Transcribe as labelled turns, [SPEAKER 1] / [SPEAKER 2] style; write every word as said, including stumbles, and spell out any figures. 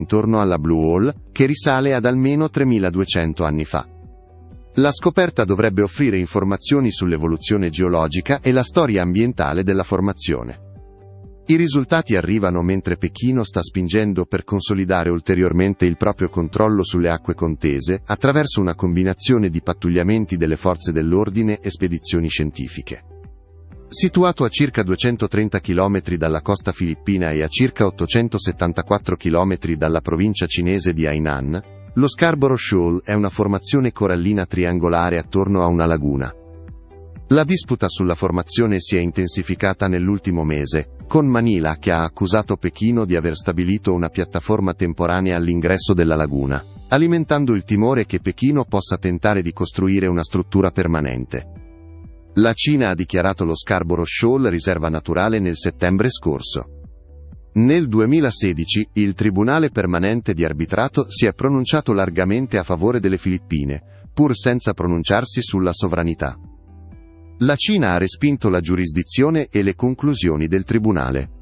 [SPEAKER 1] intorno alla Blue Hole, che risale ad almeno tremiladuecento anni fa. La scoperta dovrebbe offrire informazioni sull'evoluzione geologica e la storia ambientale della formazione. I risultati arrivano mentre Pechino sta spingendo per consolidare ulteriormente il proprio controllo sulle acque contese attraverso una combinazione di pattugliamenti delle forze dell'ordine e spedizioni scientifiche. Situato a circa duecentotrenta chilometri dalla costa filippina e a circa ottocentosettantaquattro chilometri dalla provincia cinese di Hainan, lo Scarborough Shoal è una formazione corallina triangolare attorno a una laguna. La disputa sulla formazione si è intensificata nell'ultimo mese, con Manila che ha accusato Pechino di aver stabilito una piattaforma temporanea all'ingresso della laguna, alimentando il timore che Pechino possa tentare di costruire una struttura permanente. La Cina ha dichiarato lo Scarborough Shoal riserva naturale nel settembre scorso. Nel duemilasedici, il Tribunale permanente di arbitrato si è pronunciato largamente a favore delle Filippine, pur senza pronunciarsi sulla sovranità. La Cina ha respinto la giurisdizione e le conclusioni del tribunale.